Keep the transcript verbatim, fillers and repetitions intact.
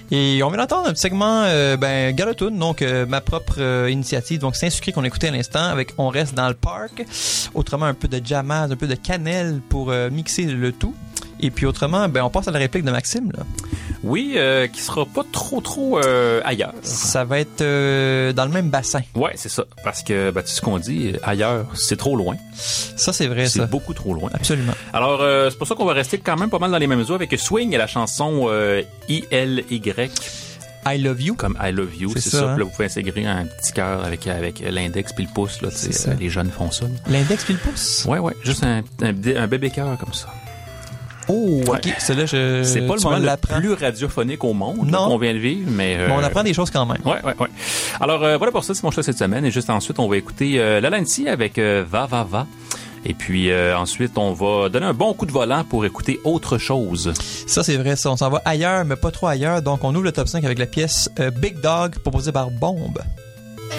Et on vient d'entendre un petit segment, euh, ben, Galatune, donc euh, ma propre euh, initiative, donc Saint-Sucré qu'on écoutait à l'instant, avec On reste dans le parc. Autrement, un peu de jammaz, un peu de cannelle pour euh, mixer le tout. Et puis autrement, ben on passe à la réplique de Maxime, là. Oui, euh, qui sera pas trop trop euh, ailleurs. Ça va être euh, dans le même bassin. Ouais, c'est ça. Parce que, ben, tu sais ce qu'on dit, ailleurs, c'est trop loin. Ça, c'est vrai, c'est ça. C'est beaucoup trop loin. Absolument. Alors, euh, c'est pour ça qu'on va rester quand même pas mal dans les mêmes eaux avec Swing et la chanson euh, I L Y. I love you. Comme I love you, c'est, c'est ça. ça. Hein? Puis là, vous pouvez intégrer un petit cœur avec, avec l'index puis le pouce. Là, euh, les jeunes font ça. Là. L'index puis le pouce? Ouais, ouais. Juste un, un, un bébé cœur comme ça. Oh, ok. Ouais. C'est là, je. C'est pas le moment le plus radiophonique au monde là, qu'on vient de vivre, mais. Euh... mais on apprend des choses quand même. Ouais, ouais, ouais. Alors euh, voilà pour ça, c'est mon choix cette semaine. Et juste ensuite, on va écouter euh, La Lancy avec euh, Va, va, va. Et puis euh, ensuite, on va donner un bon coup de volant pour écouter autre chose. Ça, c'est vrai, ça. On s'en va ailleurs, mais pas trop ailleurs. Donc, on ouvre le top cinq avec la pièce euh, Big Dog proposée par Bombe.